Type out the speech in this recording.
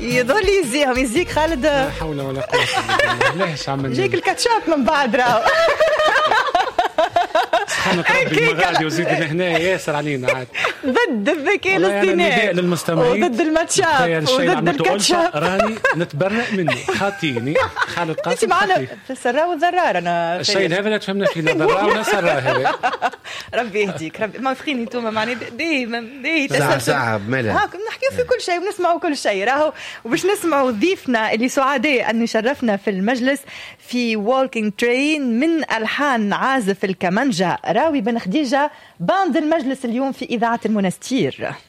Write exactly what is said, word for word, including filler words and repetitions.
يظل يزيهم يزيك خالد. لا حول ولا قوة إلا بالله. ليش عمل جيك الكاتشاب من بعد راو. سبحان ربي المغادي وزيد هنا ياسر علينا عاد. ضد الذكاء الاصطناعي للمستمعين وضد الماتشات وضد الكاتشاب. راني نتبرأ منه خاطيني خالد قاسم. انت معنا في السراء والضرار. انا الشيء هذا لا تفهمنا فيه لا ضرار ولا سراء هذا. ربي يهديك ربي. ما فخيني انتم معني ديما ديما ساعة ساعة بملل هاك نحكيو في كل شيء ونسمعوا كل شيء راهو. وباش نسمعوا ضيفنا اللي سعداء أن يشرفنا في المجلس في والكينج ترين من ألحان عازف الكمانجا راوي بن خديجة باند المجلس اليوم في إذاعة المنستير.